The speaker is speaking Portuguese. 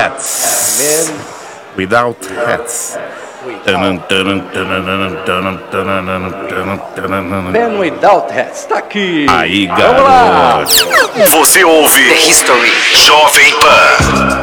hats. Without hats. Man Without Hats, tá aqui. Aí, Vamos lá. garoto. Você ouve The History Jovem Pan.